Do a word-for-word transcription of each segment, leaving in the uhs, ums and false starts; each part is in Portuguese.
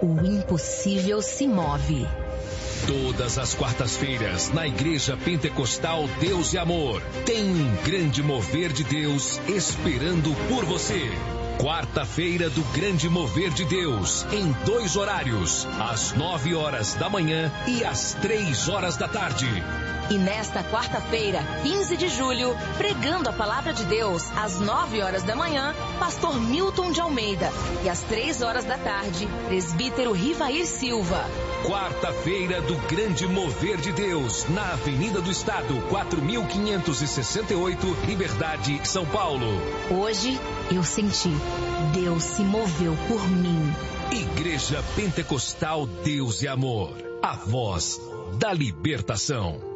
o impossível se move. Todas as quartas-feiras, na Igreja Pentecostal Deus e Amor, tem um grande mover de Deus esperando por você. Quarta-feira do Grande Mover de Deus, em dois horários, às nove horas da manhã e às três horas da tarde. E nesta quarta-feira, quinze de julho, pregando a palavra de Deus, às nove horas da manhã, pastor Milton de Almeida. E às três horas da tarde, presbítero Rivair Silva. Quarta-feira do Grande Mover de Deus, na Avenida do Estado, quatro mil quinhentos e sessenta e oito, Liberdade, São Paulo. Hoje, eu senti, Deus se moveu por mim. Igreja Pentecostal Deus e Amor, a voz da libertação.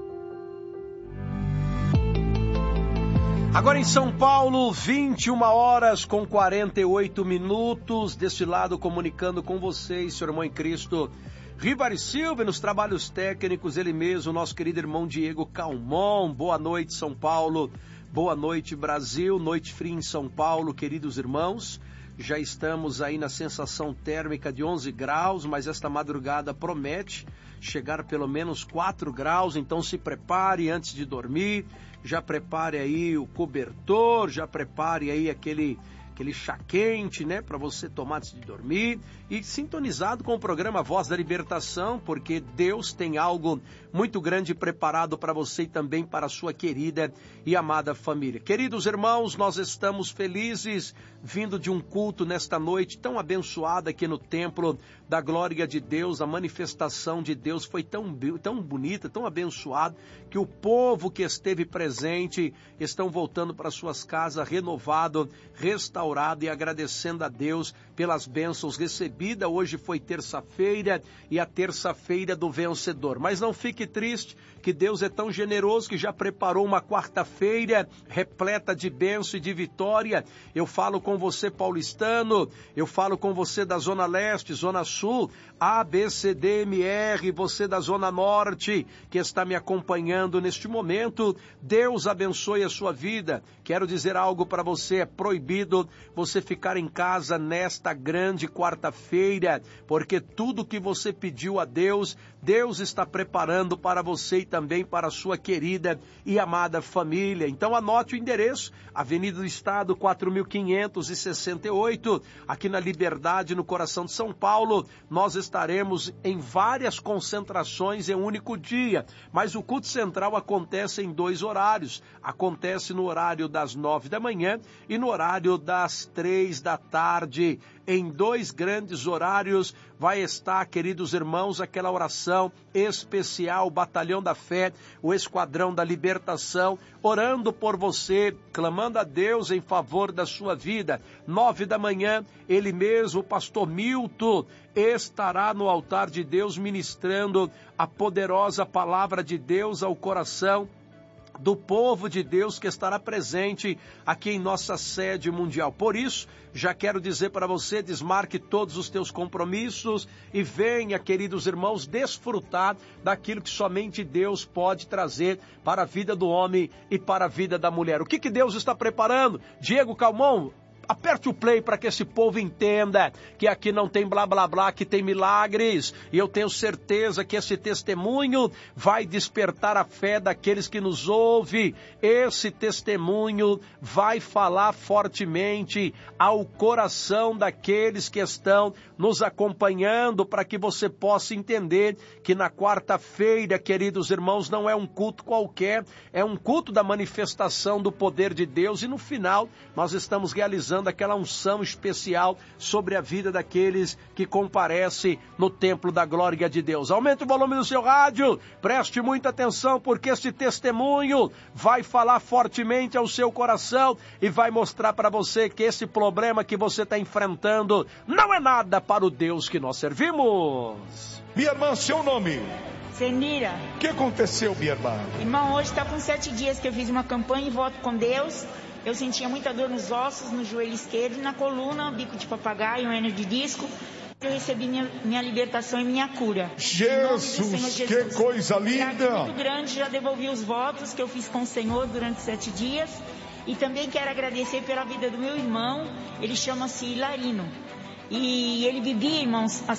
Agora em São Paulo, vinte e uma horas com quarenta e oito minutos, deste lado comunicando com vocês, seu irmão em Cristo, Rivair Silva, nos trabalhos técnicos, ele mesmo, nosso querido irmão Diego Calmon. Boa noite, São Paulo, boa noite, Brasil, noite fria em São Paulo, queridos irmãos. Já estamos aí na sensação térmica de onze graus, mas esta madrugada promete chegar pelo menos quatro graus, então se prepare antes de dormir, já prepare aí o cobertor, já prepare aí aquele, aquele chá quente, né, para você tomar antes de dormir, e sintonizado com o programa Voz da Libertação, porque Deus tem algo muito grande preparado para você e também para a sua querida e amada família. Queridos irmãos, nós estamos felizes vindo de um culto nesta noite tão abençoada aqui no templo da glória de Deus. A manifestação de Deus foi tão, tão bonita, tão abençoada, que o povo que esteve presente estão voltando para suas casas renovado, restaurado e agradecendo a Deus pelas bênçãos recebidas. Hoje foi terça-feira e a terça-feira do vencedor. Mas não fique triste, que Deus é tão generoso que já preparou uma quarta-feira repleta de bênção e de vitória. Eu falo com você paulistano, eu falo com você da Zona Leste, Zona Sul, A, B, C, D, M, R, você da Zona Norte, que está me acompanhando neste momento. Deus abençoe a sua vida. Quero dizer algo para você, é proibido você ficar em casa nesta grande quarta-feira, porque tudo que você pediu a Deus, Deus está preparando para você e também para a sua querida e amada família. Então anote o endereço, Avenida do Estado, quatro mil quinhentos e sessenta e oito, aqui na Liberdade, no coração de São Paulo. Nós estaremos em várias concentrações em um único dia, mas o culto central acontece em dois horários. Acontece no horário das nove da manhã e no horário das três da tarde. Em dois grandes horários vai estar, queridos irmãos, aquela oração especial, o Batalhão da Fé, o Esquadrão da Libertação, orando por você, clamando a Deus em favor da sua vida. Nove da manhã, ele mesmo, o pastor Milton, estará no altar de Deus ministrando a poderosa palavra de Deus ao coração do povo de Deus que estará presente aqui em nossa sede mundial. Por isso, já quero dizer para você, desmarque todos os teus compromissos e venha, queridos irmãos, desfrutar daquilo que somente Deus pode trazer para a vida do homem e para a vida da mulher. O que que Deus está preparando? Diego Calmon, aperte o play para que esse povo entenda que aqui não tem blá blá blá, que tem milagres. E eu tenho certeza que esse testemunho vai despertar a fé daqueles que nos ouvem. Esse testemunho vai falar fortemente ao coração daqueles que estão nos acompanhando, para que você possa entender que na quarta-feira, queridos irmãos, não é um culto qualquer, é um culto da manifestação do poder de Deus, e no final nós estamos realizando aquela unção especial sobre a vida daqueles que comparecem no templo da glória de Deus. Aumente o volume do seu rádio, preste muita atenção, porque este testemunho vai falar fortemente ao seu coração e vai mostrar para você que esse problema que você está enfrentando não é nada para o Deus que nós servimos. Minha irmã, seu nome? Senira. O que aconteceu, minha irmã? Irmão, hoje está com sete dias que eu fiz uma campanha e voto com Deus. Eu sentia muita dor nos ossos, no joelho esquerdo e na coluna, bico de papagaio, hernia de disco. Eu recebi minha, minha libertação e minha cura. Jesus, Jesus, que coisa linda! Muito grande, já devolvi os votos que eu fiz com o Senhor durante sete dias. E também quero agradecer pela vida do meu irmão, ele chama-se Hilarino. E ele vivia, irmãos,